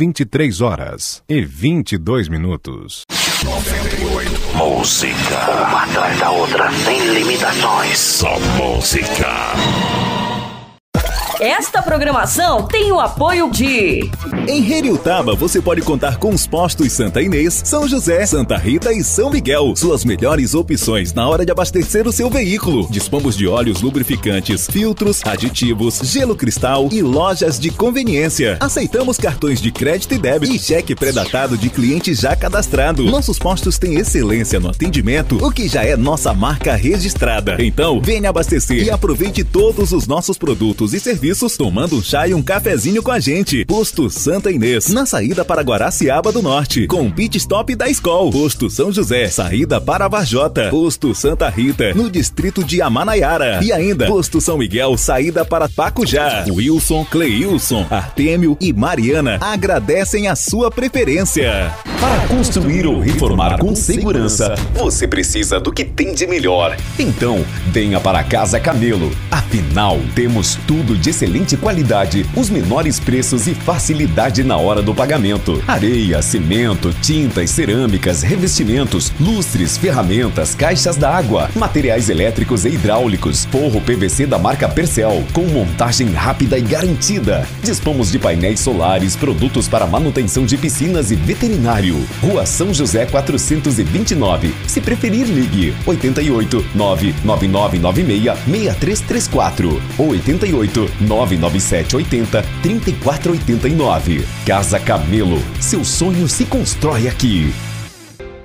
23h22. 98. Música. Uma atrás da outra, sem limitações. Só música. Esta programação tem o apoio de... Em Heriutaba você pode contar com os postos Santa Inês, São José, Santa Rita e São Miguel. Suas melhores opções na hora de abastecer o seu veículo. Dispomos de óleos lubrificantes, filtros, aditivos, gelo cristal e lojas de conveniência. Aceitamos cartões de crédito e débito e cheque pré-datado de cliente já cadastrado. Nossos postos têm excelência no atendimento, o que já é nossa marca registrada. Então, venha abastecer e aproveite todos os nossos produtos e serviços tomando um chá e um cafezinho com a gente. Posto Santa Inês, na saída para Guaraciaba do Norte, com pit stop da Skol. Posto São José, saída para Varjota. Posto Santa Rita, no distrito de Amanaiara. E ainda, Posto São Miguel, saída para Pacujá. Wilson, Cleilson, Artêmio e Mariana agradecem a sua preferência. Para construir ou reformar com segurança, você precisa do que tem de melhor. Então, venha para a Casa Camelo. Afinal, temos tudo de excelente qualidade, os menores preços e facilidade na hora do pagamento. Areia, cimento, tintas, cerâmicas, revestimentos, lustres, ferramentas, caixas d'água, materiais elétricos e hidráulicos, forro PVC da marca Percel, com montagem rápida e garantida. Dispomos de painéis solares, produtos para manutenção de piscinas e veterinário. Rua São José 429. Se preferir, ligue 88 99996 6334 ou 88 997 80 3489. Casa Camelo. Seu sonho se constrói aqui.